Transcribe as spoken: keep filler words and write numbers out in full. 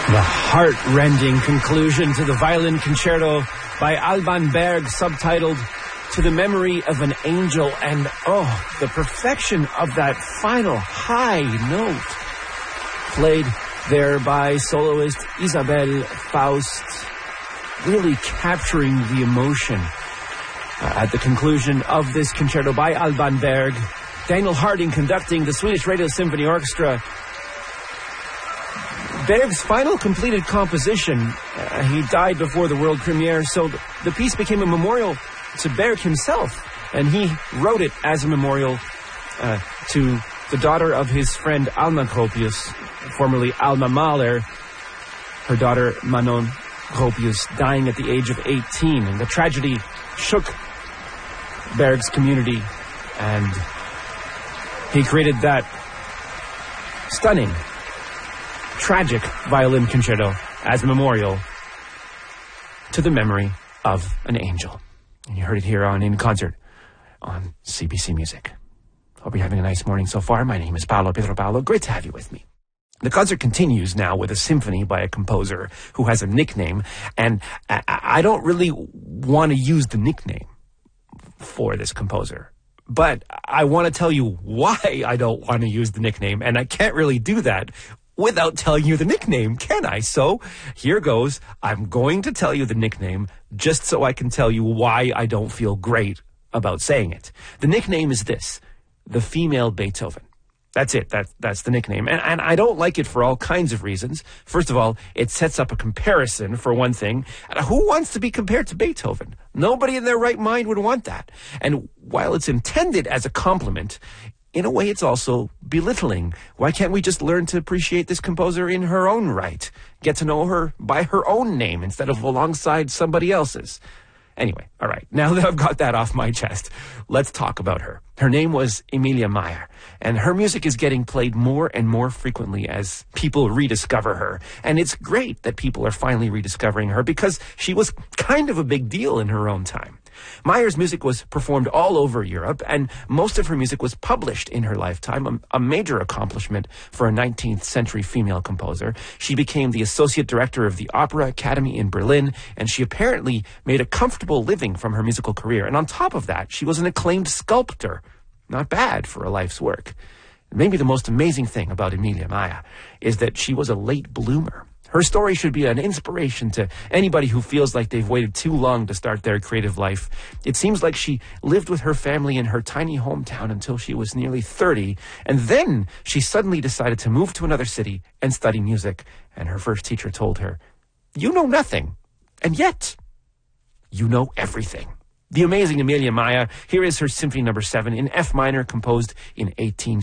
The heart-rending conclusion to the violin concerto by Alban Berg, subtitled To the Memory of an Angel. And oh, the perfection of that final high note, played there by soloist Isabelle Faust, really capturing the emotion uh, at the conclusion of this concerto by Alban Berg. Daniel Harding conducting the Swedish Radio Symphony Orchestra. Berg's final completed composition, uh, he died before the world premiere, so th- the piece became a memorial to Berg himself, and he wrote it as a memorial uh, to the daughter of his friend Alma Gropius, formerly Alma Mahler, her daughter Manon Gropius, dying at the age of eighteen, and the tragedy shook Berg's community, and he created that stunning, tragic violin concerto as a memorial to the memory of an angel. And you heard it here on In Concert on C B C Music. Hope you're having a nice morning so far. My name is Paolo Pietropalo. Great to have you with me. The concert continues now with a symphony by a composer who has a nickname, and I, I don't really want to use the nickname for this composer. But I want to tell you why I don't want to use the nickname, and I can't really do that without telling you the nickname, can I? So here goes. I'm going to tell you the nickname just so I can tell you why I don't feel great about saying it. The nickname is this: the female Beethoven. That's it. That, that's the nickname. And, and I don't like it for all kinds of reasons. First of all, it sets up a comparison, for one thing. Who wants to be compared to Beethoven? Nobody in their right mind would want that. And while it's intended as a compliment, in a way, it's also belittling. Why can't we just learn to appreciate this composer in her own right? Get to know her by her own name instead of alongside somebody else's. Anyway, all right, now that I've got that off my chest, let's talk about her. Her name was Emilia Mayer, and her music is getting played more and more frequently as people rediscover her. And it's great that people are finally rediscovering her because she was kind of a big deal in her own time. Mayer's music was performed all over Europe, and most of her music was published in her lifetime, a, a major accomplishment for a nineteenth century female composer. She became the associate director of the Opera Academy in Berlin, and she apparently made a comfortable living from her musical career. And on top of that, she was an acclaimed sculptor. Not bad for a life's work. Maybe the most amazing thing about Emilia Mayer is that she was a late bloomer. Her story should be an inspiration to anybody who feels like they've waited too long to start their creative life. It seems like she lived with her family in her tiny hometown until she was nearly thirty, and then she suddenly decided to move to another city and study music. And her first teacher told her, "You know nothing, and yet you know everything." The amazing Emilia Mayer, here is her Symphony Number seven in F minor, composed in eighteen